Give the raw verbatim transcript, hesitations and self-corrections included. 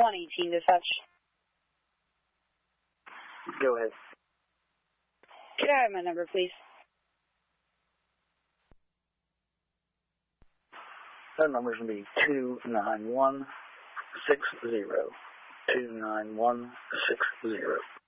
one eighteen dispatch. Go ahead. Can I have my number, please? That number's going to be two nine one six zero. two nine one six zero.